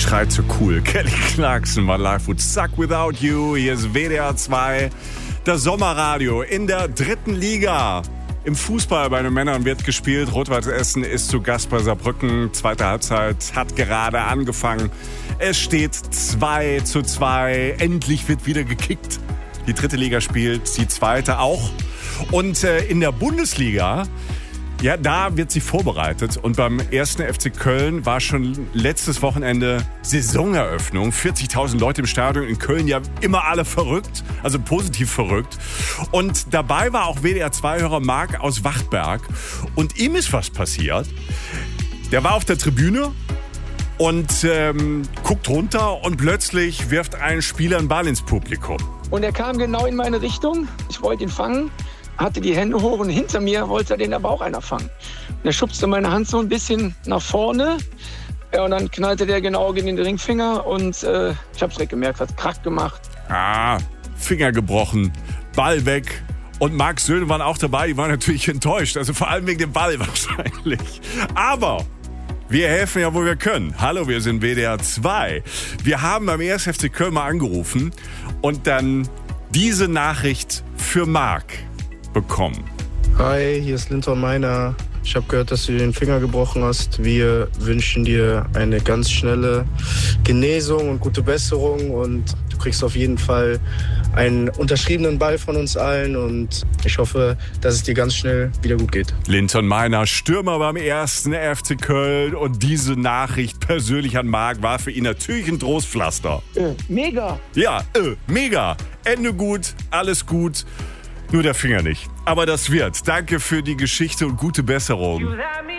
schreit so cool. Kelly Clarkson, My Life Would Suck Without You. Hier ist WDR 2, das Sommerradio in der 3. Liga. Im Fußball bei den Männern wird gespielt. Rot-Weiß Essen ist zu Gast bei Saarbrücken. Zweite Halbzeit hat gerade angefangen. Es steht 2:2. Endlich wird wieder gekickt. Die 3. Liga spielt, die 2. auch. Und in der Bundesliga, ja, da wird sie vorbereitet. Und beim 1. FC Köln war schon letztes Wochenende Saisoneröffnung. 40.000 Leute im Stadion. In Köln ja immer alle verrückt, also positiv verrückt. Und dabei war auch WDR-2-Hörer Marc aus Wachtberg. Und ihm ist was passiert. Der war auf der Tribüne und guckt runter und plötzlich wirft ein Spieler einen Ball ins Publikum. Und er kam genau in meine Richtung. Ich wollte ihn fangen, hatte die Hände hoch und hinter mir wollte den aber auch einer fangen. Und er schubste meine Hand so ein bisschen nach vorne. Ja, und dann knallte der genau gegen den Ringfinger und ich habe es direkt gemerkt, hat Krack gemacht. Finger gebrochen, Ball weg. Und Marcs Söhne waren auch dabei, die waren natürlich enttäuscht. Also vor allem wegen dem Ball wahrscheinlich. Aber wir helfen ja, wo wir können. Hallo, wir sind WDR 2. Wir haben beim 1. FC Köln mal angerufen und dann diese Nachricht für Marc bekommen. Hi, hier ist Linton Meiner. Ich habe gehört, dass du den Finger gebrochen hast. Wir wünschen dir eine ganz schnelle Genesung und gute Besserung. Und du kriegst auf jeden Fall einen unterschriebenen Ball von uns allen. Und ich hoffe, dass es dir ganz schnell wieder gut geht. Linton Meiner, Stürmer beim 1. FC Köln. Und diese Nachricht persönlich an Marc war für ihn natürlich ein Trostpflaster. Mega! Ja, mega. Ende gut, alles gut. Nur der Finger nicht. Aber das wird. Danke für die Geschichte und gute Besserung.